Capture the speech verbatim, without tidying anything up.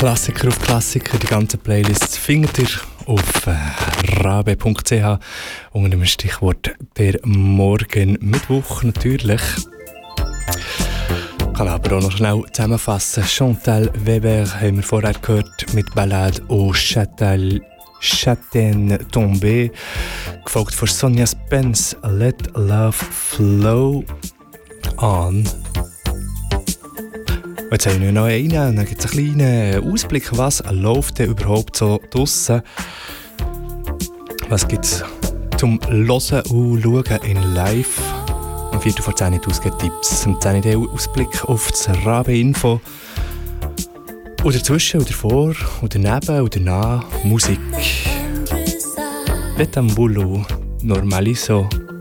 Klassiker auf Klassiker. Die ganze Playlist findet ihr auf äh, rabe punkt c h unter dem Stichwort der Morgen Mittwoch natürlich. Ich kann aber auch noch schnell zusammenfassen. Chantal Weber haben wir vorher gehört mit Ballade au Châtel Châtaignes Tombées, gefolgt von Sonja Spence Let Love Flow On. Jetzt haben wir noch einen, und dann gibt es einen kleinen Ausblick, was läuft denn überhaupt so draussen. Was gibt es zum Hören und Schauen in Live? Am Viertel vor zehn ausgeht Tipps. Am zehn der Ausblick auf das Rabe-Info. Und dazwischen, und davor, und daneben, und danach Musik. Betambulo, Normaliso.